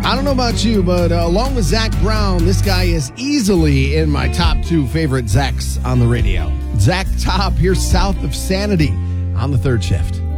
I don't know about you, but along with Zach Brown, this guy is easily in my top 2 favorite Zachs on the radio. Zach Top, here south of Sanity on the third shift.